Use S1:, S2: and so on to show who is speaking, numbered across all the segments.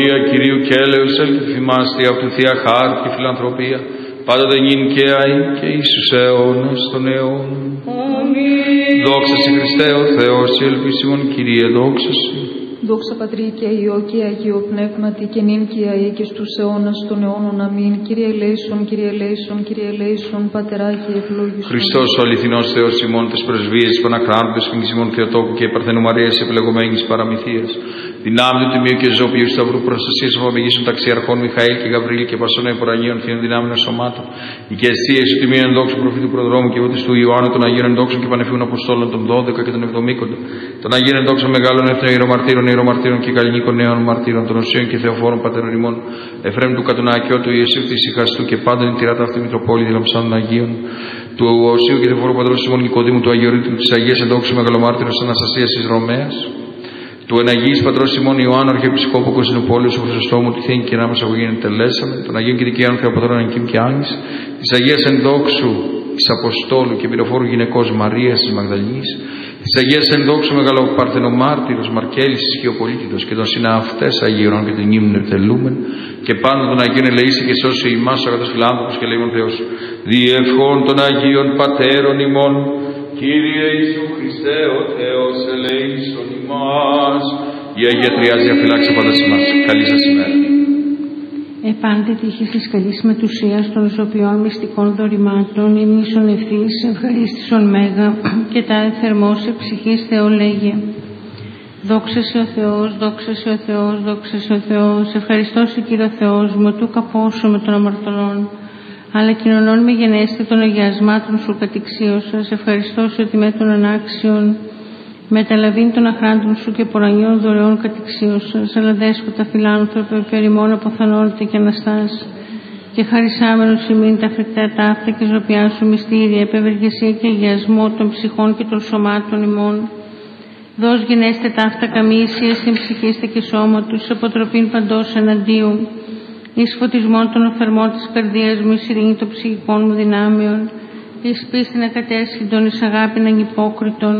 S1: Κυρίου και έλεος ελπιμάστη αυτού θεία χάρη και φιλανθρωπία, πάντοτε νυν και αεί και εις τους αιώνας των αιώνων.
S2: Αμήν.
S1: Δόξα σε Χριστέ ο Θεός, η ελπίσιμον Κύριε, δόξα σου.
S2: Δόξα Πατρί και Υιό και Αγίο Πνεύματι και νυν και αεί και στους αιώνας των αιώνων. Αμήν. Κύριε ελέησον, Κύριε ελέησον, Κύριε ελέησον, Πατεράκη ευλόγησον.
S1: Χριστός ο αληθινός Θεός ημών, της πρεσβείας της Παναχράντου και ημών Θεοτόκου και Παρθένου Μαρίας επιλεγωμένης παραμυθίας. Δυνάμει του Τιμίου και Ζώπιου Σταυρού προστασίας απομεγήσεων ταξιαρχών Μιχαήλ και Γαβρίλ και Πασώνων Επορανίων Θείων Δυνάμεων Σωμάτων. Οικεσίες του Τιμίου Ενδόξου Προφήτου Προδρόμου και Βούτης του Ιωάννου των Αγίων Ενδόξων και Πανεφίων Αποστόλων των 12 και των 70, των Αγίων Ενδόξων Μεγάλων Εθνών Ιερομαρτύρων και Καλλινίκων Νέων Μαρτύρων, των Οσίων και Θεοφόρων Πατέρων ημών, Εφραίμ του Κατουνάκιου, του Ιεσίου της Ιχαστού και πάντων την τυράτα αυτή Μητροπόλη Δηλαμψάνων Αγίων, του Οσίου και Θεοφόρου Πατρός Σιμών Νικοδήμου, του Αγιορείτου της Αγίας Ενδόξου Μεγαλομάρτυρος Αναστασίας της Ρωμαίας, του Εναγής Πατρός Σιμών Ιωάννου Αρχιεπισκόπου Κωνσταντινούπολης, ο Χρυσοστόμου, τη Θήνη και Ράμας Αγωγήν τελέσαμε, των Αγίων και Δικαίων Θεοπατρών Ανικήμ και Άνης, της Αγίας Ενδόξου της Αποστόλου και πυροφόρου γυναικός Μαρίας της Μαγδαληνής, της Αγίας Ενδόξου Μεγαλοπαρθενομάρτυρος Μαρκέλης της Χιοπολίτητος και των συναυτές Αγίων και την ύμνη ευτελούμεν και πάντα των Αγίων ελεήσει και σώσει ημάς ο αγαθός φιλάνθρωπος και λέγον Θεός. Διευχών των Αγίων Πατέρων ημών, Κύριε Ιησού Χριστέ ο Θεός ελεήσον ημάς. Η Αγία Τριάς διαφυλάξει πάντα ημάς. Καλή σας ημέρα.
S3: Επάντε τύχης της καλής μετουσίας των ζωπιών μυστικών δωρημάτων, υμνήσων ευθύς, ευχαρίστησον μέγα και τα θερμός ψυχής Θεό λέγε. Δόξα σε ο Θεός, δόξα σε ο Θεός, δόξα σε ο Θεός. Ευχαριστώ σε Κύριο Θεός μου, του καπώσω με των αμαρτωλών, αλλά κοινωνών με γενέστη των αγιασμάτων σου κατηξίωσας. Ευχαριστώ σε ότι με των ανάξιων μεταλαβήν των αχράντων σου και πορανιών δωρεών κατηξίωσας, αλλά δέσποτα φιλάνθρωπε, περιμών αποθανότητα και αναστάς, και χαρισάμενος ημίν τα φρικτά ταύτα και ζωπιά σου μυστήρια, επευεργεσία και αγιασμό των ψυχών και των σωμάτων ημών. Δώσ' γενέστε ταύτα καμίσια στην ψυχήστε και σώματος, αποτροπήν παντός εναντίου, εις φωτισμόν των οφερμών της καρδίας μου, εις ειρήνη των ψυχικών μου δυνάμεων, εις πίστην ακατέσχυντον, εις αγάπην ανυπόκριτον,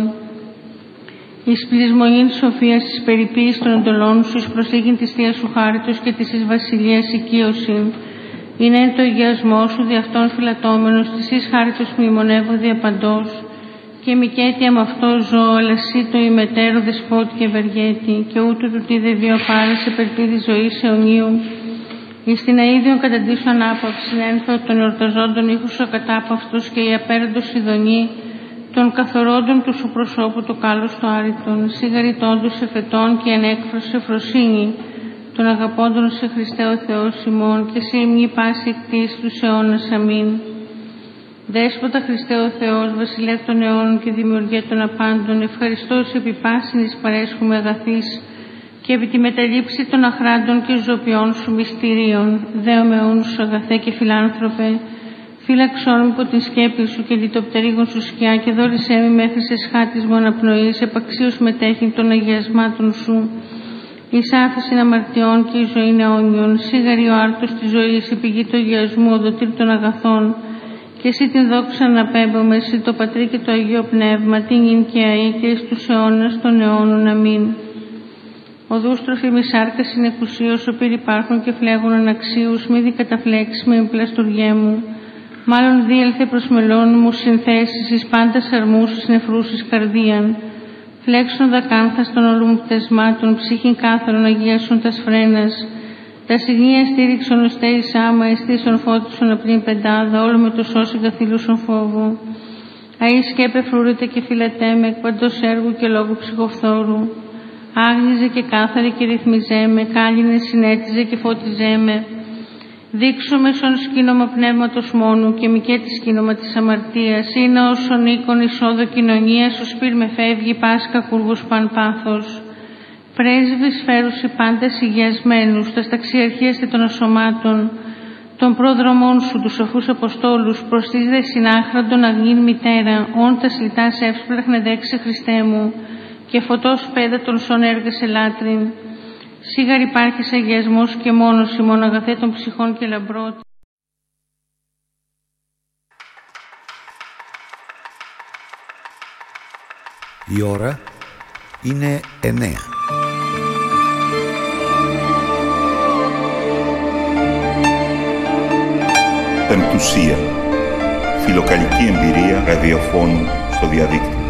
S3: εις πλεισμονήν σοφίας της περιποίησης των εντολών σου, εις προσήγην της Θείας σου χάριτος και της εις βασιλείας οικείωση. Είναι εν το αγιασμό σου δι' αυτόν φυλατώμενος, της εις χάριτος μνημονεύω διαπαντός, και μικέτια με αυτό ζω, αλλά εσύ το ημετέρω δεσπότη και ευεργέτη, και ούτω του τι δε βίο πάρες επελπίδη ζωής αιωνίου. Εις την αΐδιον καταντήσου ανάπαυση, ένθω των εορταζόντων ήχους ο κατάπαυτος και η απέραντος ειδονή, των καθορόντων του σου προσώπου το κάλος το άρρητον, σιγαριτώντους εφετών και ανέκφρος εφροσύνη, των αγαπώντων σε Χριστέ ο Θεός ημών και σε ημνή πάση εκτής τους αιώνας. Αμήν. Δέσποτα Χριστέ ο Θεός, βασιλεύ των αιώνων και δημιουργέ των απάντων, ευχαριστώ σε επί πάσιν εις παρέσχουμε αγαθής και επί τη μεταλήψη των αχράντων και ζωπιών σου μυστηρίων. Δέομαι όν σου αγαθέ και φιλάνθρωπε, φύλαξόν μου από την σκέπη σου και λιτοπτερίγων σου σκιά και δόρισέ με μέχρι σε σχάτης μου αναπνοής, επαξίως μετέχει των αγιασμάτων σου. Εις άφησιν αμαρτιών και η ζωή αιώνιον, σίγαρη ο άρτος της ζωής, η πηγή του αγιασμού, οδοτήρ των αγαθών, και εσύ την δόξα να πέμπομαι, εσύ το Πατρί και το Αγίο Πνεύμα, την ην και αεί και εις τους αιώνας των αιώνων. Αμήν. Οδούστροφοι μη σάρκα συνεκουσίως, οπήρ υπάρχουν και φλέγουν αναξίους, μη δι καταφλέξεις με πλαστουργέ μου. Μάλλον δίελθε προς μελών μου συνθέσεις, εις πάντας αρμούς, εις νεφρούς, εις καρδίαν. Φλέξουν δακάνθας των όλων πτεσμάτων, ψύχην κάθαρον αγίασον τας φρένας. Τα συγνία στήριξον ωστέ εις άμα, εστίσον φώτισον απ' την πεντάδα, όλο με το σώσι καθήλουσον φόβο. Αΐ σκέπε φρούρητε και φυλατέ με, εκ παντός έργου και λόγου ψυχοφθόρου. Άγνιζε και κάθαρε και ρυθμιζέ με, κάλυνε συνέτιζε και φώτιζέ με. Δείξω μέσον σκήνομα πνεύματος μόνου και μη και τη σκήνομα της αμαρτίας. Είναι όσον οίκον εισόδο κοινωνίας, ο σπίρ με φεύγει πάσκα κούργους παν πάθος. Πρέσβεις φέρουσι πάντας υγιασμένους, τας ταξιαρχίαστε των ασωμάτων, των πρόδρομών σου, τους σοφούς αποστόλους, προς τις δε συνάχραντον αγνήν μητέρα, όν τα σλιτάς εύσπλαχνε δέξε Χριστέ μου, και φωτός πέδα των σών έργασε λάτριν. Σίγαρ υπάρχεις αγιασμός και μόνος ημών αγαθέ των ψυχών και λαμπρό.
S4: Η ώρα είναι 9. Πεμπτουσία. Φιλοκαλική εμπειρία ραδιοφώνου στο διαδίκτυο.